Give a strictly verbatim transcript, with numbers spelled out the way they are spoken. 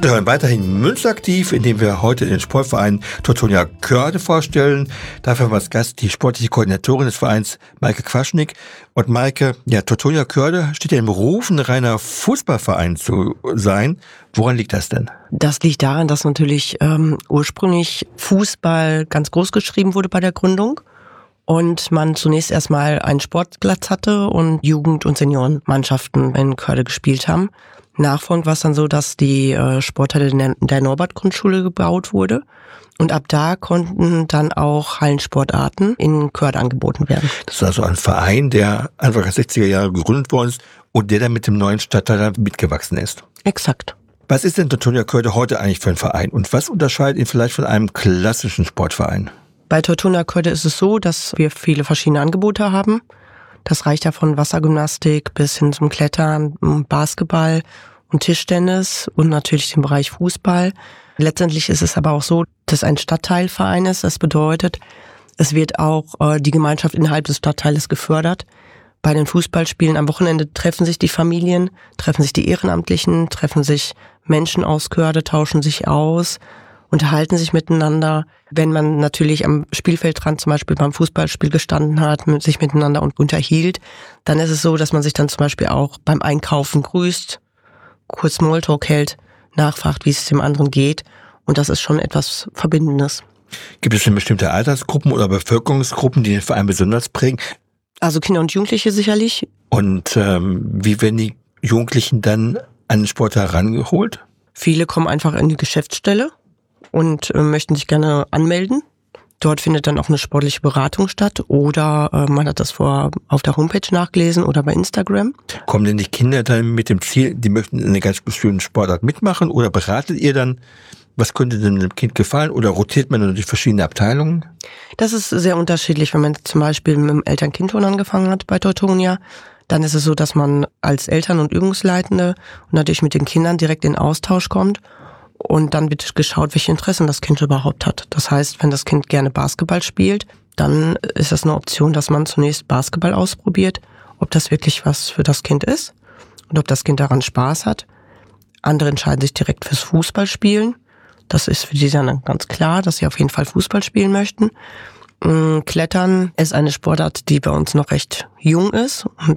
Wir hören weiterhin Münster aktiv, indem wir heute den Sportverein Teutonia Körde vorstellen. Dafür haben wir als Gast die sportliche Koordinatorin des Vereins, Maike Quaschnik. Und Maike, ja, Teutonia Körde steht ja im Ruf, ein reiner Fußballverein zu sein. Woran liegt das denn? Das liegt daran, dass natürlich ähm, ursprünglich Fußball ganz groß geschrieben wurde bei der Gründung. Und man zunächst erstmal einen Sportplatz hatte und Jugend- und Seniorenmannschaften in Körde gespielt haben. Nachfolgend war es dann so, dass die äh, Sporthalle der, der Norbert-Grundschule gebaut wurde. Und ab da konnten dann auch Hallensportarten in Körde angeboten werden. Das ist also ein Verein, der Anfang der sechziger Jahre gegründet worden ist und der dann mit dem neuen Stadtteil mitgewachsen ist. Exakt. Was ist denn Teutonia Körde heute eigentlich für ein Verein? Und was unterscheidet ihn vielleicht von einem klassischen Sportverein? Bei Teutonia Körde ist es so, dass wir viele verschiedene Angebote haben. Das reicht ja von Wassergymnastik bis hin zum Klettern, Basketball und Tischtennis und natürlich den Bereich Fußball. Letztendlich ist es aber auch so, dass ein Stadtteilverein ist. Das bedeutet, es wird auch äh, die Gemeinschaft innerhalb des Stadtteiles gefördert. Bei den Fußballspielen am Wochenende treffen sich die Familien, treffen sich die Ehrenamtlichen, treffen sich Menschen aus Körde, tauschen sich aus, unterhalten sich miteinander. Wenn man natürlich am Spielfeldrand zum Beispiel beim Fußballspiel gestanden hat, sich miteinander unterhielt, dann ist es so, dass man sich dann zum Beispiel auch beim Einkaufen grüßt, kurz Smalltalk hält, nachfragt, wie es dem anderen geht. Und das ist schon etwas Verbindendes. Gibt es denn bestimmte Altersgruppen oder Bevölkerungsgruppen, die den Verein besonders prägen? Also Kinder und Jugendliche sicherlich. Und ähm, wie werden die Jugendlichen dann an den Sport herangeholt? Viele kommen einfach in die Geschäftsstelle und äh, möchten sich gerne anmelden. Dort findet dann auch eine sportliche Beratung statt oder äh, man hat das vor auf der Homepage nachgelesen oder bei Instagram. Kommen denn die Kinder dann mit dem Ziel, die möchten eine ganz bestimmte Sportart mitmachen oder beratet ihr dann, was könnte denn dem Kind gefallen oder rotiert man dann durch verschiedene Abteilungen? Das ist sehr unterschiedlich, wenn man zum Beispiel mit dem Eltern-Kind-Turnen angefangen hat bei Teutonia. Dann ist es so, dass man als Eltern und Übungsleitende und natürlich mit den Kindern direkt in Austausch kommt. Und dann wird geschaut, welche Interessen das Kind überhaupt hat. Das heißt, wenn das Kind gerne Basketball spielt, dann ist das eine Option, dass man zunächst Basketball ausprobiert, ob das wirklich was für das Kind ist und ob das Kind daran Spaß hat. Andere entscheiden sich direkt fürs Fußballspielen. Das ist für die dann ganz klar, dass sie auf jeden Fall Fußball spielen möchten. Klettern ist eine Sportart, die bei uns noch recht jung ist und